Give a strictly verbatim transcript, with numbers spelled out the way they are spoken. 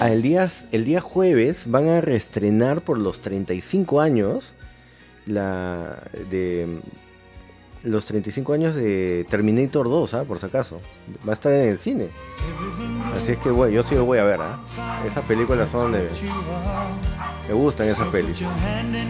Ah, el día, el día jueves van a reestrenar por los treinta y cinco años la de los treinta y cinco años de Terminator dos, ¿ah? Por si acaso. Va a estar en el cine. Así es que bueno, yo sí lo voy a ver, ¿ah? Esas películas son de... Me gustan esas películas.